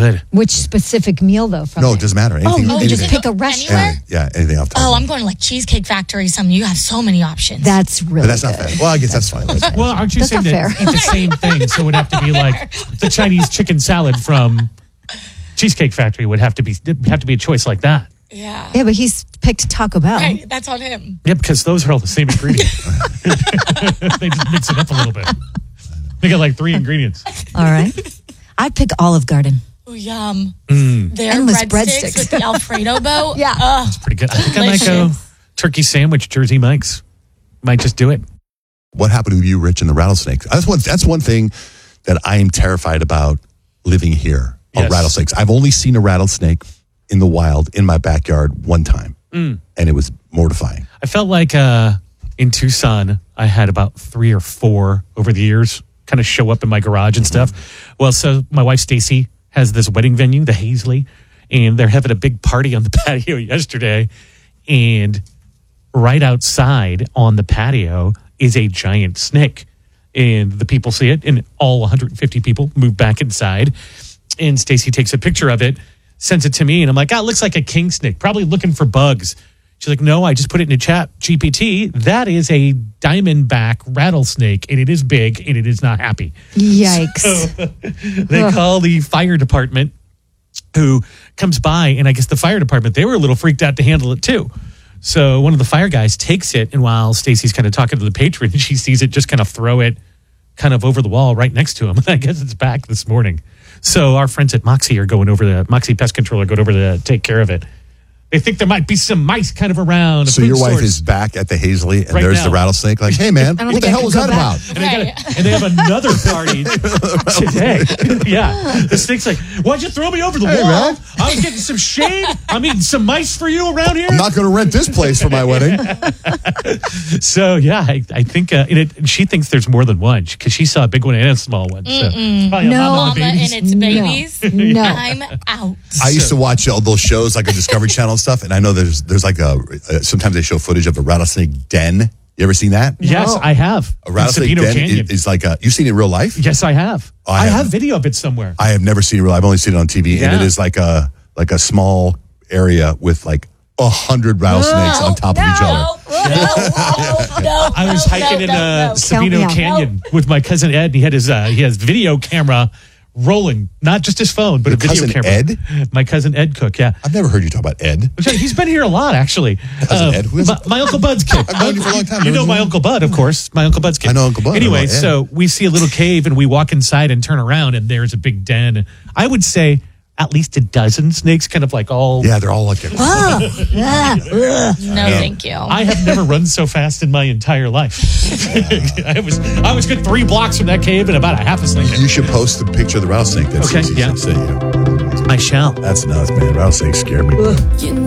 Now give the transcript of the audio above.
good. Which specific meal, though? From No, it doesn't matter. Anything, you just pick a restaurant? Anywhere? Yeah, anything off the top. Oh, I'm going to like Cheesecake Factory. You have so many options. That's really But that's not good. fair. Well, I guess that's fine. Well, aren't you That's saying not that fair. it's the same thing? So it would have to be like the Chinese chicken salad from Cheesecake Factory would have to be a choice like that. Yeah. Yeah, but he's picked Taco Bell. Right, that's on him. Yeah, because those are all the same ingredients. They just mix it up a little bit. They got like 3 ingredients. All right. I'd pick Olive Garden. Oh, yum. Mm. Endless breadsticks with the Alfredo boat. Yeah. It's pretty good. I think I might go turkey sandwich, Jersey Mike's. Might just do it. What happened to you, Rich, and the rattlesnakes? That's one thing that I am terrified about living here, Yes. rattlesnakes. I've only seen a rattlesnake in the wild in my backyard one time, and it was mortifying. I felt like in Tucson, I had about 3 or 4 over the years kind of show up in my garage and stuff. Well, so my wife, Stacy, has this wedding venue, the Hazley, and they're having a big party on the patio yesterday. And right outside on the patio is a giant snake. And the people see it, and all 150 people move back inside. And Stacy takes a picture of it, sends it to me, and I'm like, it looks like a king snake, probably looking for bugs. She's like, no, I just put it in a chat GPT. That is a diamondback rattlesnake, and it is big, and it is not happy. Yikes. So, they call the fire department, who comes by, and I guess the fire department, they were a little freaked out to handle it too. So one of the fire guys takes it, and while Stacy's kind of talking to the patron, she sees it just kind of throw it kind of over the wall right next to him. I guess it's back this morning. So our friends at Moxie are going over Moxie Pest Control are going over to take care of it. They think there might be some mice kind of around. So your wife is back at the Hazley, and Right there's now. the rattlesnake. Like, hey, man, what the hell was that about? And they have another party today. Yeah. The snake's like, why'd you throw me over the wall? man. I was getting some shade. I'm eating some mice for you around here. I'm not going to rent this place for my wedding. So, yeah, I think she thinks there's more than one because she saw a big one and a small one. So it's probably a No. mama Mama and and babies. its babies. No. I'm out. I used to watch all those shows like a Discovery Channel and stuff, and I know there's like sometimes they show footage of a rattlesnake den. You ever seen that? Yes, I have. A rattlesnake In Sabino den Canyon. is like you've seen it in real life? Yes, I have. Oh, I I have haven't. video of it somewhere. I have never seen it real. I've only seen it on TV, and Yeah. it is like a small area with like 100 rattlesnakes on top of each other. No. I was hiking in Count me Sabino out. Canyon with my cousin Ed. And he had his video camera rolling, not just his phone, but Your a video cousin camera. Ed? My cousin Ed Cook, yeah. I've never heard you talk about Ed. He's been here a lot, actually. Cousin Ed? Who is it? My Uncle Bud's kid. I've known you for a long time. You know my Uncle Bud, of course. My Uncle Bud's kid. I know Uncle Bud. Anyway, I know Ed. so we see a little cave and we walk inside and turn around and there's a big den. I would say at least a dozen snakes, kind of like all. Yeah, they're all like No, thank you. I have never run so fast in my entire life. I was good 3 blocks from that cave in about a half a second. You should post the picture of the rattlesnake. That's Okay, easy. yeah. So, I shall. That's nuts, man. Rattlesnakes scare me.